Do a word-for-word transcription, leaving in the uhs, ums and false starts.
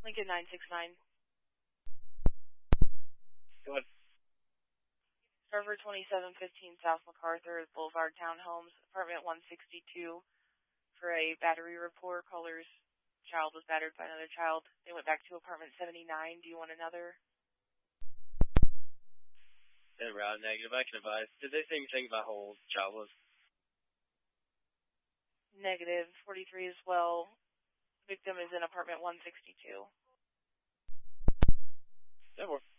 Lincoln nine six nine. Go ahead. Server twenty-seven fifteen South MacArthur Boulevard Townhomes, apartment one sixty-two, for a battery report. Caller's child was battered by another child. They went back to apartment seventy-nine. Do you want another? Yeah, route negative. I can advise. Did they say anything about how old the child was? Negative. forty-three as well. Victim is in apartment one sixty-two. That works.